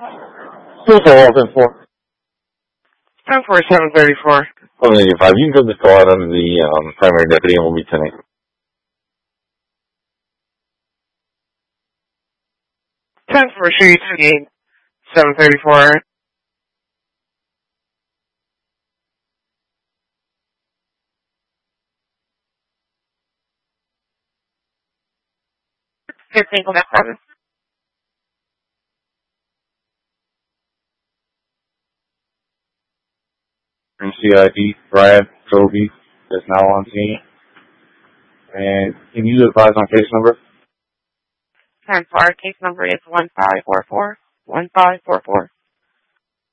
Still open for 10-4, 734. 1185. You can give this call out under the primary deputy and we'll meet tonight. 10-4, show you 28, 734. Good thing on that one. CID, Brad Toby is now on scene. And can you advise on case number? 10-4, case number is 1544. 1544.